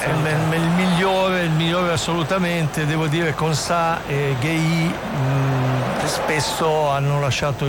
il migliore assolutamente. Devo dire Consà e Gueye spesso hanno lasciato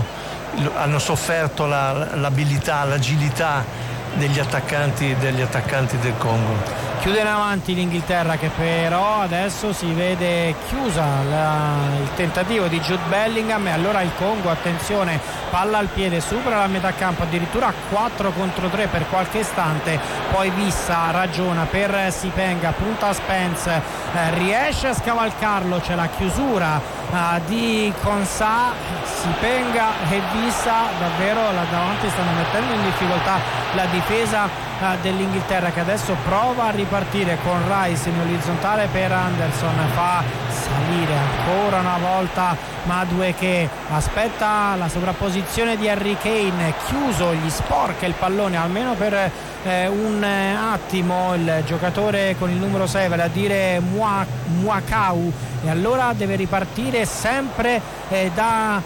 hanno sofferto l'abilità, l'agilità degli attaccanti del Congo. Chiude in avanti l'Inghilterra, che però adesso si vede chiusa il tentativo di Jude Bellingham, e allora il Congo, attenzione, palla al piede, supera la metà campo, addirittura 4 contro 3 per qualche istante, poi Vissa ragiona per Sipenga, punta Spence, riesce a scavalcarlo, c'è la chiusura di Consà, Sipenga e Vissa davvero là davanti stanno mettendo in difficoltà la difesa dell'Inghilterra, che adesso prova a ripartire con Rice in orizzontale per Anderson, fa salire ancora una volta Madueke, aspetta la sovrapposizione di Harry Kane, chiuso, gli sporca il pallone almeno per un attimo il giocatore con il numero 6, vale a dire Muakau, e allora deve ripartire sempre da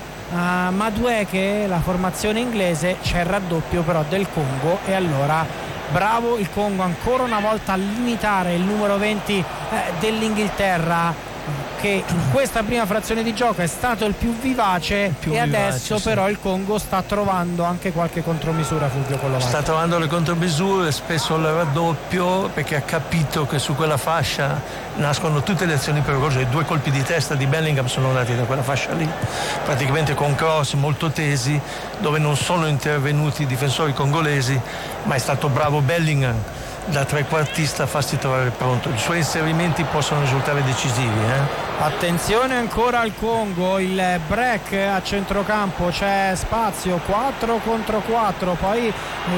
Madueke, la formazione inglese. C'è il raddoppio però del Congo, e allora bravo il Congo ancora una volta a limitare il numero 20 dell'Inghilterra, che in questa prima frazione di gioco è stato il più vivace, adesso sì. Però il Congo sta trovando anche qualche contromisura, Fulvio Collovati. Sta trovando le contromisure, spesso il raddoppio, perché ha capito che su quella fascia nascono tutte le azioni pericolose. I 2 colpi di testa di Bellingham sono nati da quella fascia lì, praticamente con cross molto tesi, dove non sono intervenuti i difensori congolesi, ma è stato bravo Bellingham da trequartista a farsi trovare pronto. I suoi inserimenti possono risultare decisivi. Attenzione ancora al Congo, il break a centrocampo, c'è spazio, 4 contro 4, poi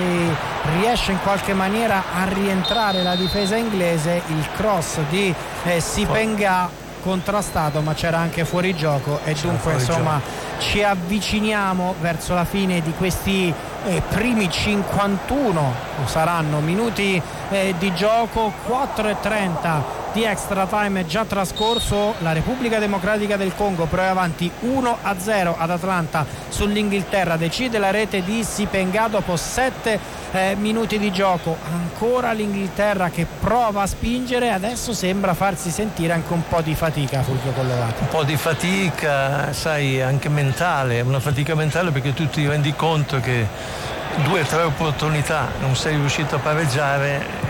riesce in qualche maniera a rientrare la difesa inglese, il cross di Sipenga contrastato, ma c'era anche fuorigioco, e dunque insomma ci avviciniamo verso la fine di questi primi 51 saranno minuti di gioco. 4:30 di extra time è già trascorso, la Repubblica Democratica del Congo però è avanti 1-0 ad Atlanta sull'Inghilterra, decide la rete di Sipenga dopo 7 minuti di gioco. Ancora l'Inghilterra che prova a spingere, adesso sembra farsi sentire anche un po' di fatica, Fulvio Collovati. Un po' di fatica, sai, anche mentale, una fatica mentale, perché tu ti rendi conto che 2 o 3 opportunità non sei riuscito a pareggiare,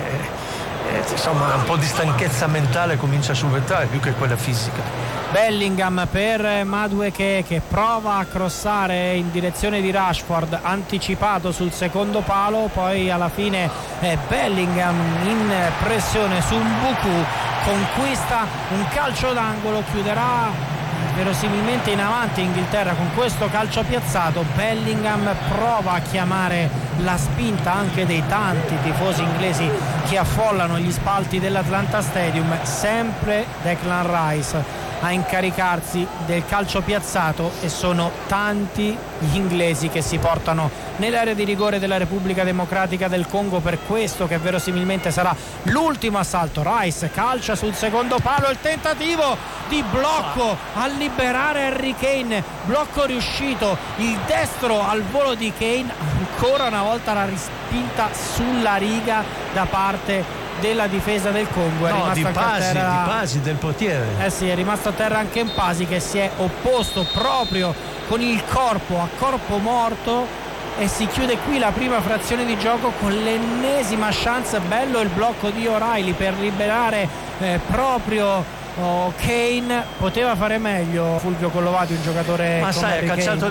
insomma un po' di stanchezza mentale comincia a subentrare più che quella fisica. Bellingham per Madueke, che prova a crossare in direzione di Rashford, anticipato sul secondo palo, poi alla fine Bellingham in pressione su Mbuku conquista un calcio d'angolo, chiuderà verosimilmente in avanti Inghilterra con questo calcio piazzato. Bellingham prova a chiamare la spinta anche dei tanti tifosi inglesi che affollano gli spalti dell'Atlanta Stadium, sempre Declan Rice a incaricarsi del calcio piazzato, e sono tanti gli inglesi che si portano nell'area di rigore della Repubblica Democratica del Congo per questo che verosimilmente sarà l'ultimo assalto. Rice calcia sul secondo palo, il tentativo di blocco a liberare Harry Kane, blocco riuscito, il destro al volo di Kane, ancora una volta la rispinta sulla riga da parte della difesa del Congo. Di Pasi, del portiere. Sì, è rimasto a terra anche Pasi, che si è opposto proprio con il corpo a corpo morto, e si chiude qui la prima frazione di gioco con l'ennesima chance. Bello il blocco di O'Reilly per liberare proprio Kane. Poteva fare meglio Fulvio Collovati, un giocatore ma sai,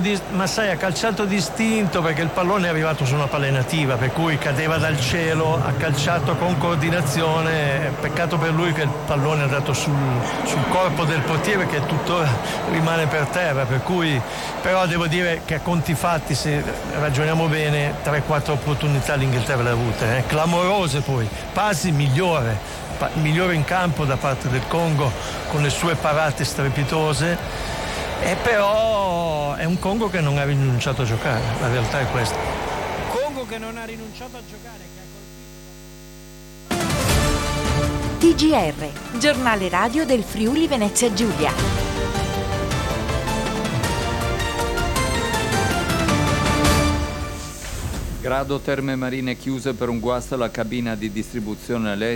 ha calciato distinto, perché il pallone è arrivato su una pallenativa, per cui cadeva dal cielo, ha calciato con coordinazione. Peccato per lui che il pallone è andato sul corpo del portiere, che tuttora rimane per terra, per cui però devo dire che a conti fatti, se ragioniamo bene, 3-4 opportunità l'Inghilterra le ha avute, clamorose. Poi Pasi migliore in campo da parte del Congo, con le sue parate strepitose, e però è un Congo che non ha rinunciato a giocare, la realtà è questa. Congo che non ha rinunciato a giocare, che ha colpito. TGR, giornale radio del Friuli Venezia Giulia. Grado Terme Marine chiuse per un guasto alla cabina di distribuzione